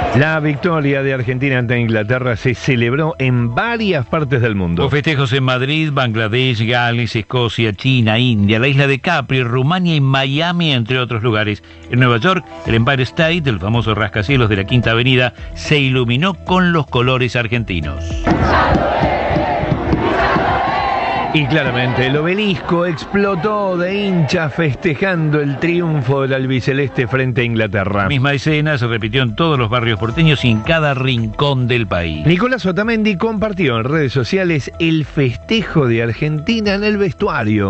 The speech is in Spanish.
La victoria de Argentina ante Inglaterra se celebró en varias partes del mundo. Hubo festejos en Madrid, Bangladesh, Gales, Escocia, China, India, la isla de Capri, Rumania y Miami, entre otros lugares. En Nueva York, el Empire State, el famoso rascacielos de la Quinta Avenida, se iluminó con los colores argentinos. Y claramente el obelisco explotó de hinchas festejando el triunfo del albiceleste frente a Inglaterra. Misma escena se repitió en todos los barrios porteños y en cada rincón del país. Nicolás Otamendi compartió en redes sociales el festejo de Argentina en el vestuario.